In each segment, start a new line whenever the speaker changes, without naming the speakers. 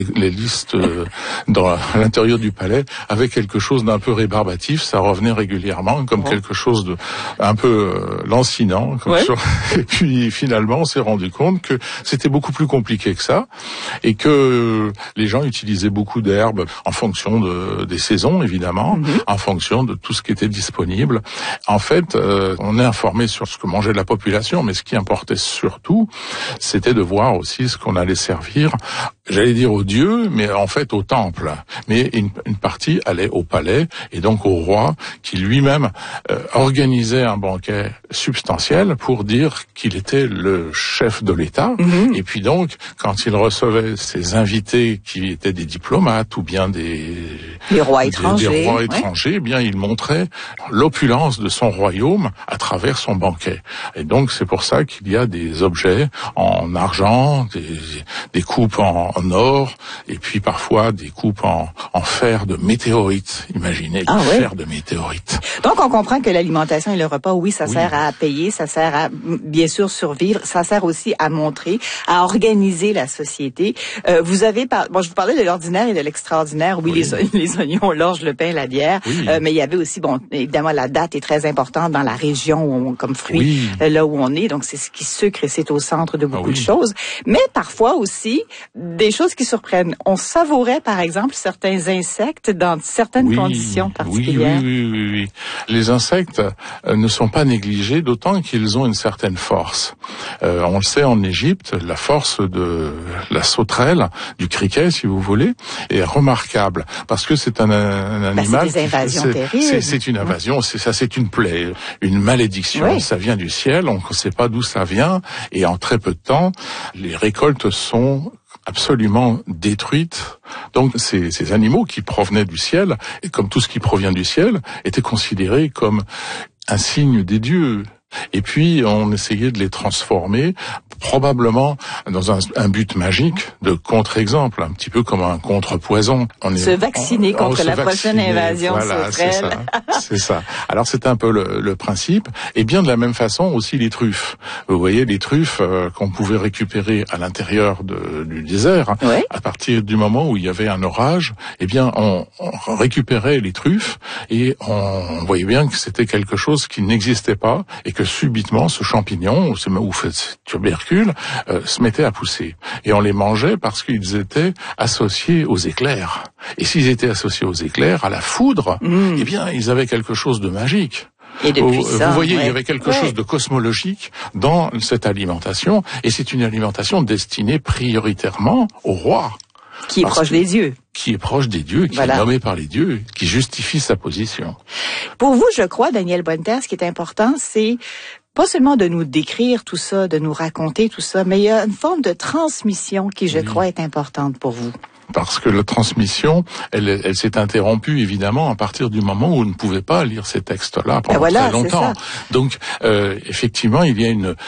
Les listes dans l'intérieur du palais avaient quelque chose d'un peu rébarbatif, ça revenait régulièrement comme quelque chose de un peu lancinant. Comme ça. Et puis finalement, on s'est rendu compte que c'était beaucoup plus compliqué que ça et que les gens utilisaient beaucoup d'herbes en fonction des saisons, évidemment, en fonction de tout ce qui était disponible. En fait, on est informé sur ce que mangeait la population, mais ce qui importait surtout, c'était de voir aussi ce qu'on allait servir, j'allais dire aux dieux, mais en fait au temple. Mais une partie allait au palais et donc au roi qui lui-même organisait un banquet substantiel pour dire qu'il était le chef de l'État. Et puis donc, quand il recevait ses invités qui étaient des diplomates ou bien des
rois étrangers,
eh bien il montrait l'opulence de son royaume à travers son banquet. Et donc c'est pour ça qu'il y a des objets en argent, des coupes en or, et puis parfois des coupes en fer de météorites. Imaginez fer de météorites.
Donc on comprend que l'alimentation et le repas, ça sert à payer, ça sert à bien sûr survivre, ça sert aussi à montrer, à organiser la société. Vous avez je vous parlais de l'ordinaire et de l'extraordinaire. Les oignons, l'orge, le pain, la bière, mais il y avait aussi, évidemment, la date est très importante dans la région comme fruit, là où on est. Donc c'est ce qui sucre et c'est au centre de beaucoup de choses. Mais parfois aussi des choses qui surprennent. On savourait par exemple certains insectes dans certaines conditions particulières.
Oui. Les insectes ne sont pas négligés, d'autant qu'ils ont une certaine force. On le sait en Égypte, la force de la sauterelle, du criquet si vous voulez, est remarquable parce que c'est un animal.
C'est des invasions terribles.
C'est une invasion, c'est une plaie, une malédiction. Ça vient du ciel, on ne sait pas d'où ça vient, et en très peu de temps, les récoltes sont absolument détruites. Donc ces animaux qui provenaient du ciel, et comme tout ce qui provient du ciel, étaient considérés comme un signe des dieux. Et puis on essayait de les transformer, probablement dans un but magique de contre-exemple, un petit peu comme un contre-poison.
Se vacciner contre la prochaine invasion sauterelle.
C'est ça. Alors c'est un peu le principe. Et bien de la même façon aussi les truffes. Vous voyez les truffes qu'on pouvait récupérer à l'intérieur du désert. À partir du moment où il y avait un orage, eh bien on récupérait les truffes et on voyait bien que c'était quelque chose qui n'existait pas et que subitement ce champignon ou ce tubercule se mettait à pousser. Et on les mangeait parce qu'ils étaient associés aux éclairs. Et s'ils étaient associés aux éclairs, à la foudre, eh bien ils avaient quelque chose de magique.
Et de puissant,
vous voyez, il y avait quelque chose de cosmologique dans cette alimentation, et c'est une alimentation destinée prioritairement au roi.
Qui est proche des dieux.
Qui est proche des dieux, qui est nommé par les dieux, qui justifie sa position.
Pour vous, je crois, Daniel Bonneterre, ce qui est important, c'est pas seulement de nous décrire tout ça, de nous raconter tout ça, mais il y a une forme de transmission qui, je crois, est importante pour vous.
Parce que la transmission, elle s'est interrompue évidemment à partir du moment où on ne pouvait pas lire ces textes-là pendant très longtemps. Donc effectivement, il y a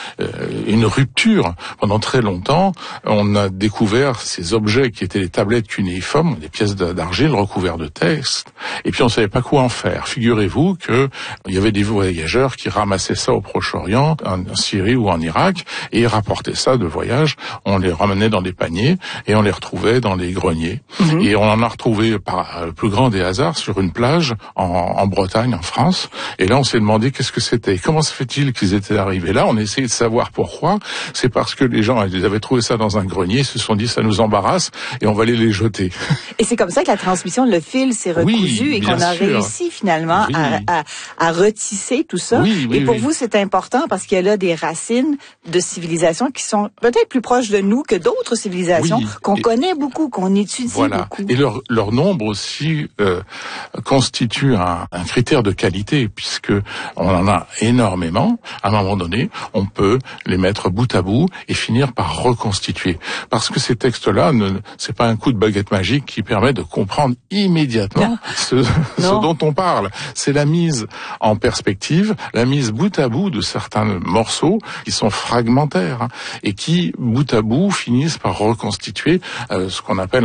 une rupture. Pendant très longtemps, on a découvert ces objets qui étaient les tablettes cunéiformes, des pièces d'argile recouvertes de textes, et puis on savait pas quoi en faire. Figurez-vous que il y avait des voyageurs qui ramassaient ça au Proche-Orient, en Syrie ou en Irak, et ils rapportaient ça de voyage. On les ramenait dans des paniers et on les retrouvait dans les greniers. Et on en a retrouvé par le plus grand des hasards sur une plage en Bretagne, en France. Et là, on s'est demandé qu'est-ce que c'était. Comment se fait-il qu'ils étaient arrivés là? On a essayé de savoir pourquoi. C'est parce que les gens, ils avaient trouvé ça dans un grenier, ils se sont dit ça nous embarrasse et on va aller les jeter.
Et c'est comme ça que la transmission, le fil s'est recousu et qu'on a réussi finalement à retisser tout ça. Et pour vous, c'est important parce qu'il y a là des racines de civilisations qui sont peut-être plus proches de nous que d'autres civilisations qu'on connaît beaucoup, qu'on étudie beaucoup.
Et leur nombre aussi constitue un critère de qualité, puisque on en a énormément. À un moment donné, on peut les mettre bout à bout et finir par reconstituer. Parce que ces textes-là, c'est pas un coup de baguette magique qui permet de comprendre immédiatement ce dont on parle. C'est la mise en perspective, la mise bout à bout de certains morceaux qui sont fragmentaires et qui, bout à bout, finissent par reconstituer ce qu'on appelle un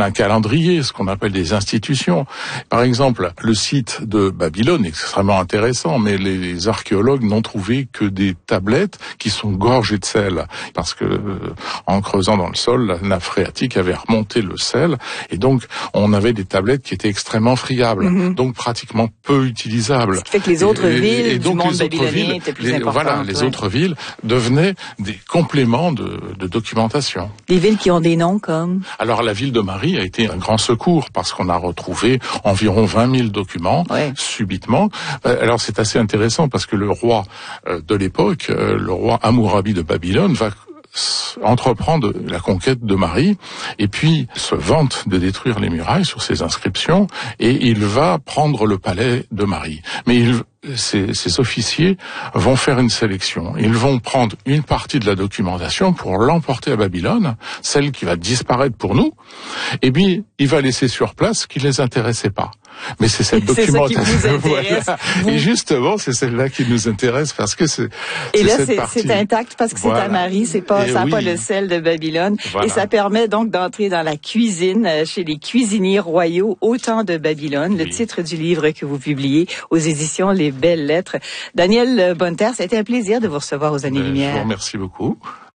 un calendrier, ce qu'on appelle des institutions. Par exemple, le site de Babylone est extrêmement intéressant, mais les archéologues n'ont trouvé que des tablettes qui sont gorgées de sel, parce que en creusant dans le sol, la nappe phréatique avait remonté le sel, et donc on avait des tablettes qui étaient extrêmement friables, donc pratiquement peu utilisables.
Ce qui fait que les autres villes du monde babylonien étaient plus importantes.
Voilà, les autres villes devenaient des compléments de documentation.
Des villes qui ont des noms comme...
Alors la ville de Marie a été un grand secours parce qu'on a retrouvé environ 20 000 documents subitement. Alors c'est assez intéressant parce que le roi de l'époque, le roi Hammurabi de Babylone, va entreprendre la conquête de Marie et puis se vante de détruire les murailles sur ses inscriptions et il va prendre le palais de Marie. Mais ces officiers vont faire une sélection. Ils vont prendre une partie de la documentation pour l'emporter à Babylone, celle qui va disparaître pour nous, et puis il va laisser sur place ce qui les intéressait pas. Mais c'est cette documentation.
Voilà.
Et justement, c'est celle-là qui nous intéresse parce que c'est cette partie.
C'est intact parce que c'est à Marie, ça n'a pas le sel de Babylone. Voilà. Et ça permet donc d'entrer dans la cuisine chez les cuisiniers royaux au temps de Babylone, le titre du livre que vous publiez aux éditions Les Belles Lettres. Daniel Bonneterre, ça a été un plaisir de vous recevoir aux Années-Lumière.
Je vous remercie beaucoup.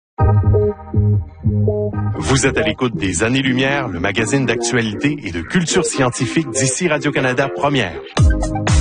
Vous êtes à l'écoute des Années-Lumière, le magazine d'actualité et de culture scientifique d'ici Radio-Canada Première.